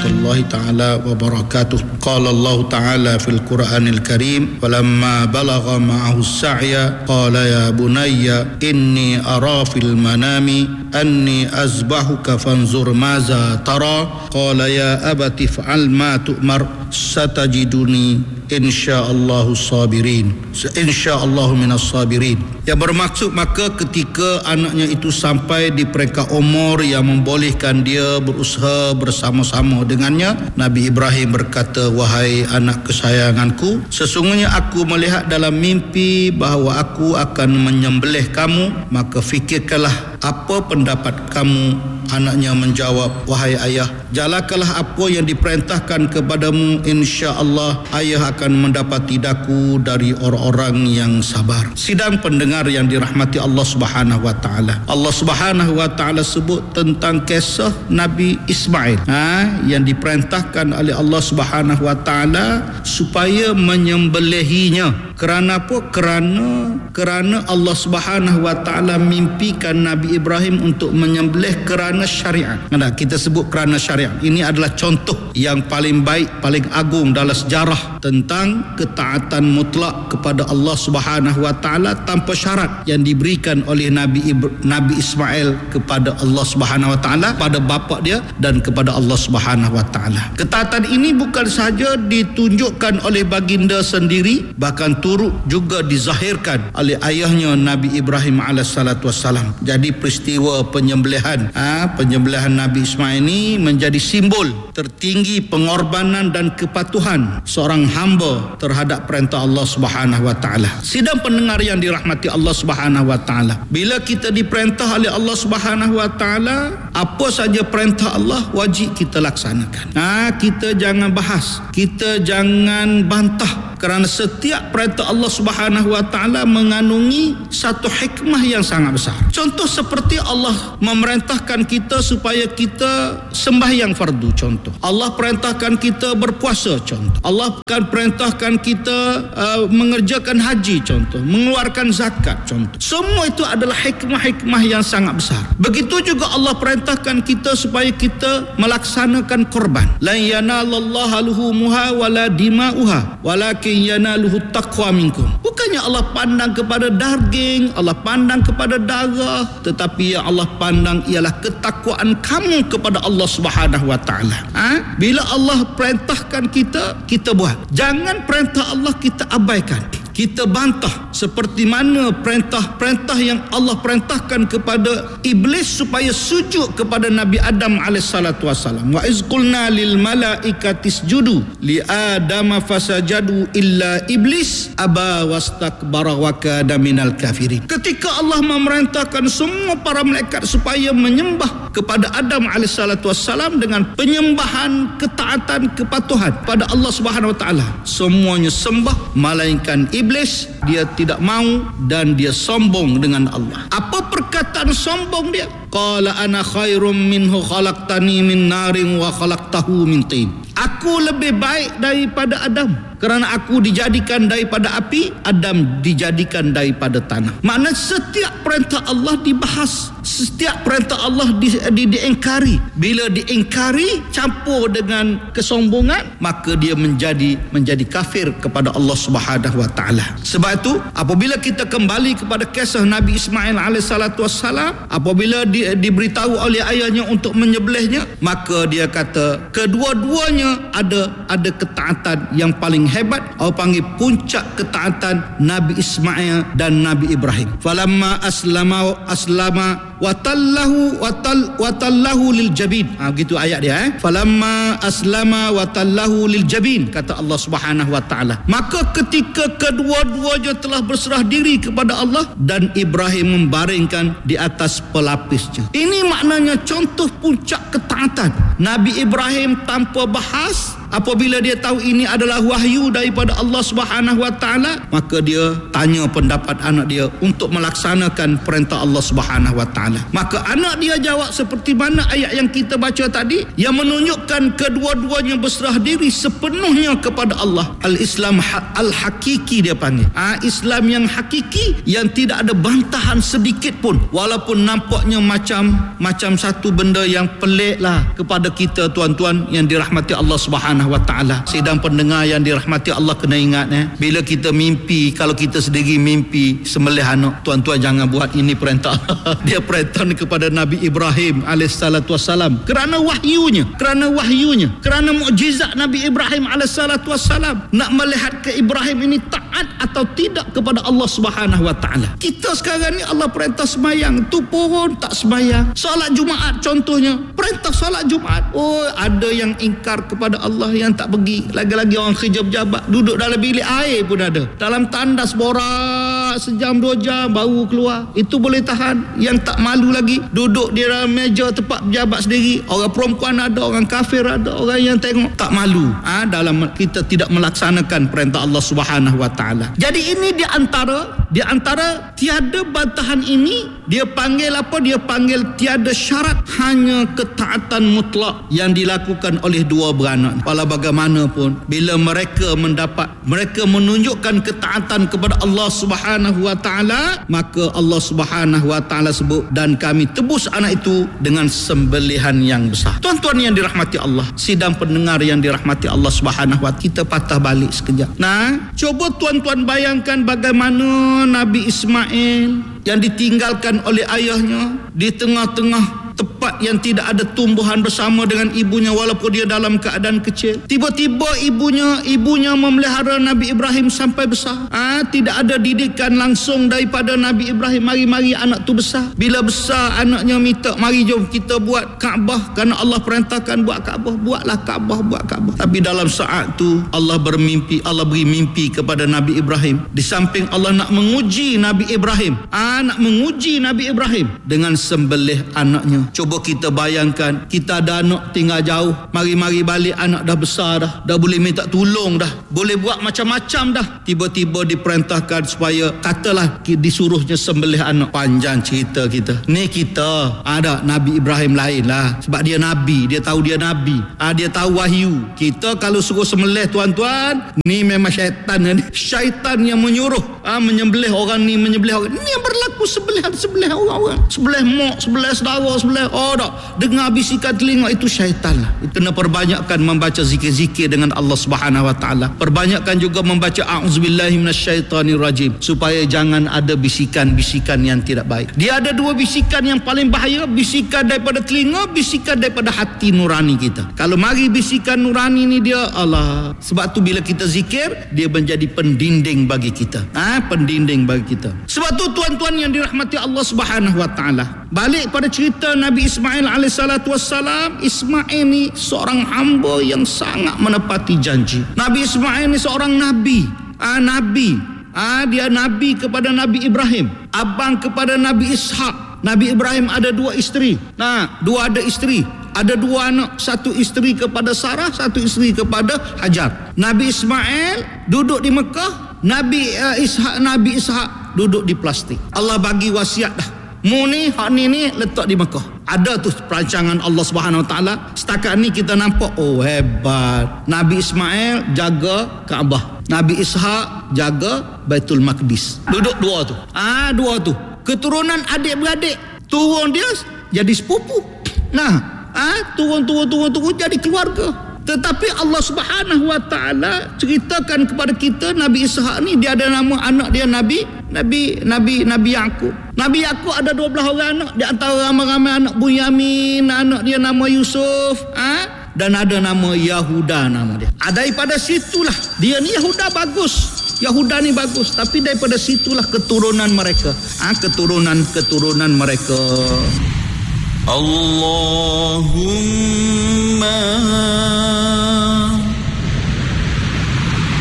warahmatullahi taala wabarakatuh. Qala Allah taala fil Qur'anil Karim, "Falamma balagha ma'ahu as-sa'ya qala ya bunayya inni ara fil manami anni azbahuka fanzur maza tara qala ya abati fa'al ma tu'mar satajiduni insyaallahu sabirin insyaallahu minas sabirin." Yang bermaksud, maka ketika anaknya itu sampai di peringkat umur yang membolehkan dia berusaha bersama-sama dengannya, Nabi Ibrahim berkata, "Wahai anak kesayanganku, sesungguhnya aku melihat dalam mimpi bahawa aku akan menyembelih kamu, maka fikirkanlah apa pendapat kamu." Anaknya menjawab, "Wahai ayah, jalankanlah apa yang diperintahkan kepadamu, insya-Allah ayah akan mendapati daku dari orang-orang yang sabar." Sidang pendengar yang dirahmati Allah Subhanahu wa taala. Allah Subhanahu wa taala sebut tentang kisah Nabi Ismail yang diperintahkan oleh Allah Subhanahu wa taala supaya menyembelihinya. Kerana apa? Kerana Allah Subhanahu wa taala mimpikan Nabi Ibrahim untuk menyembelih kerana syariat. Kita sebut kerana syariat. Ini adalah contoh yang paling baik, paling agung dalam sejarah tentang ketaatan mutlak kepada Allah Subhanahu wa taala tanpa syarat yang diberikan oleh Nabi Ismail kepada Allah Subhanahu wa taala, pada bapa dia dan kepada Allah Subhanahu wa taala. Ketaatan ini bukan sahaja ditunjukkan oleh baginda sendiri, bahkan turut juga dizahirkan oleh ayahnya Nabi Ibrahim alaihissalatu wassalam. Jadi peristiwa penyembelihan Nabi Ismail ini menjadi simbol tertinggi pengorbanan dan kepatuhan seorang hamba terhadap perintah Allah Subhanahu wa taala. Sidang pendengar yang dirahmati Allah Subhanahu wa taala, bila kita diperintah oleh Allah Subhanahu wa taala, apa saja perintah Allah wajib kita laksanakan. Kita jangan bahas, kita jangan bantah, kerana setiap perintah Allah Subhanahu wa taala mengandungi satu hikmah yang sangat besar. Contoh seperti Allah memerintahkan kita supaya kita sembahyang fardu, contoh. Allah perintahkan kita berpuasa, contoh. Allah akan perintahkan kita mengerjakan haji, contoh. Mengeluarkan zakat, contoh. Semua itu adalah hikmah-hikmah yang sangat besar. Begitu juga Allah perintahkan kita supaya kita melaksanakan korban. La yanalallaha luhumuha wala dima'uha walakin yanaluhu taqwa minkum. Bukannya Allah pandang kepada daging, Allah pandang kepada darah, tetapi yang Allah pandang ialah ketakwaan kamu kepada Allah Subhanahu wa taala. Bila Allah perintahkan kita buat. Jangan perintah Allah kita abaikan, kita bantah, seperti mana perintah-perintah yang Allah perintahkan kepada iblis supaya sujud kepada Nabi Adam alaihissalatu wassalam. Wa iz qulna lil malaikati isjudu li adama fasajadu illa iblis aba wastakbara wa kana minal kafirin. Ketika Allah memerintahkan semua para malaikat supaya menyembah kepada Adam alaihissalatu wassalam dengan penyembahan, ketaatan, kepatuhan pada Allah Subhanahu wa taala, semuanya sembah melainkan iblis. Dia tidak mau dan dia sombong dengan Allah. Apa perkataan sombong dia? Qala ana khairum minhu khalaqtani min narin wa khalaqtahu min tin. Aku lebih baik daripada Adam, kerana aku dijadikan daripada api, Adam dijadikan daripada tanah. Maknanya setiap perintah Allah dibahas, setiap perintah Allah diingkari. Bila diingkari campur dengan kesombongan, maka dia menjadi kafir kepada Allah Subhanahu wa taala. Sebab itu apabila kita kembali kepada kisah Nabi Ismail alaihissalatu wassalam, apabila diberitahu oleh ayahnya untuk menyembelihnya, maka dia kata kedua-duanya ada ketaatan yang paling hebat. Orang panggil puncak ketaatan Nabi Ismail dan Nabi Ibrahim. Falamma aslama watallahu lil jabin. Begitu ayat dia. Falamma aslama watallahu lil jabin, kata Allah Subhanahu wa taala. Maka ketika kedua-duanya telah berserah diri kepada Allah, dan Ibrahim membaringkan di atas pelapisnya. Ini maknanya contoh puncak ketaatan. Nabi Ibrahim tanpa bahas Apabila dia tahu ini adalah wahyu daripada Allah Subhanahu wa taala, maka dia tanya pendapat anak dia untuk melaksanakan perintah Allah Subhanahu wa taala. Maka anak dia jawab seperti mana ayat yang kita baca tadi, yang menunjukkan kedua-duanya berserah diri sepenuhnya kepada Allah. Al-Islam al-hakiki dia panggil. Islam yang hakiki, yang tidak ada bantahan sedikit pun, walaupun nampaknya macam satu benda yang pelik lah kepada kita, tuan-tuan yang dirahmati Allah Subhanahu wa taala. Sidang pendengar yang dirahmati Allah, kena ingat bila kita mimpi, kalau kita sendiri mimpi sembelih anak, tuan-tuan jangan buat ini perintah Allah. Dia perintah kepada Nabi Ibrahim alaihissalatu wassalam kerana wahyunya, kerana mukjizat Nabi Ibrahim alaihissalatu wassalam, nak melihat ke Ibrahim ini taat atau tidak kepada Allah Subhanahu wa taala. Kita sekarang ni Allah perintah sembahyang, tu pun tak sembahyang. Solat Jumaat contohnya, perintah solat Jumaat, ada yang ingkar kepada Allah, yang tak pergi. Lagi-lagi orang kerja pejabat duduk dalam bilik air pun ada, dalam tandas borak sejam 2 jam baru keluar. Itu boleh tahan. Yang tak malu lagi duduk di dalam meja tempat pejabat sendiri. Orang perempuan ada, orang kafir ada, orang yang tengok tak malu. Dalam kita tidak melaksanakan perintah Allah Subhanahu wa taala. Jadi ini di antara tiada bantahan ini, dia panggil apa? Dia panggil tiada syarat, hanya ketaatan mutlak yang dilakukan oleh dua beranak. Walau bagaimanapun, bila mereka menunjukkan ketaatan kepada Allah Subhanahu wa taala, maka Allah Subhanahu wa taala sebut, dan kami tebus anak itu dengan sembelihan yang besar. Tuan-tuan yang dirahmati Allah, sidang pendengar yang dirahmati Allah Subhanahu wa taala, kita patah balik sekejap. Coba tuan-tuan bayangkan bagaimana Nabi Ismail yang ditinggalkan oleh ayahnya di tengah-tengah tempat yang tidak ada tumbuhan bersama dengan ibunya, walaupun dia dalam keadaan kecil. Tiba-tiba ibunya memelihara Nabi Ibrahim sampai besar. Tidak ada didikan langsung daripada Nabi Ibrahim. Mari anak tu besar. Bila besar, anaknya minta, mari jom kita buat Kaabah, kerana Allah perintahkan buat Kaabah. Buatlah Kaabah, buat Kaabah. Tapi dalam saat tu Allah beri mimpi kepada Nabi Ibrahim. Di samping Allah nak menguji Nabi Ibrahim, dengan sembelih anaknya. Cuba kita bayangkan, kita ada anak tinggal jauh, mari balik anak dah besar dah boleh minta tolong dah, boleh buat macam-macam dah. Tiba-tiba diperintahkan supaya, katalah disuruhnya sembelih anak. Panjang cerita kita. Ni kita ada Nabi Ibrahim lain lah, sebab dia Nabi, dia tahu dia Nabi, dia tahu wahyu. Kita kalau suruh sembelih, tuan-tuan, ni memang syaitan yang menyuruh menyembelih orang ni, menyembelih orang ni, yang berlaku sembelih orang-orang, sebelah mak, sebelah saudara, dengar bisikan telinga, itu syaitan lah. Itu kena perbanyakkan membaca zikir-zikir dengan Allah Subhanahu wa taala. Perbanyakkan juga membaca a'udzubillahi minasyaitonirrajim, supaya jangan ada bisikan-bisikan yang tidak baik. Dia ada dua bisikan yang paling bahaya, bisikan daripada telinga, bisikan daripada hati nurani kita. Kalau mari bisikan nurani ni, dia Allah. Sebab tu bila kita zikir, dia menjadi pendinding bagi kita. Pendinding bagi kita. Sebab tu tuan-tuan yang dirahmati Allah Subhanahu wa taala, balik pada cerita Nabi Ismail alaihissalatu wassalam. Ismail ni seorang hamba yang sangat menepati janji. Nabi Ismail ni seorang nabi. Dia nabi kepada Nabi Ibrahim, abang kepada Nabi Ishak. Nabi Ibrahim ada 2 isteri. Ada isteri, ada 2 anak, satu isteri kepada Sarah, satu isteri kepada Hajar. Nabi Ismail duduk di Mekah, Nabi Ishak duduk di plastik. Allah bagi wasiat dah, mu ni, hak ni letak di Mekah. Ada tu perancangan Allah Subhanahu wa taala. Setakat ni kita nampak, hebat. Nabi Ismail jaga Kaabah, Nabi Ishak jaga Baitul Maqdis. Duduk 2 tu. Dua tu keturunan adik-beradik, turun dia jadi sepupu. Turun jadi keluarga. Tetapi Allah Subhanahu wa taala ceritakan kepada kita, Nabi Ishak ni dia ada nama anak dia Nabi Yaqub. Nabi Yaqub ada 12 orang anak, di antara ramai-ramai anak Bunyamin, anak dia nama Yusuf, dan ada nama Yahuda nama dia. Daripada situlah dia ni Yahuda ni bagus, tapi daripada situlah keturunan mereka. Keturunan mereka. Allahumma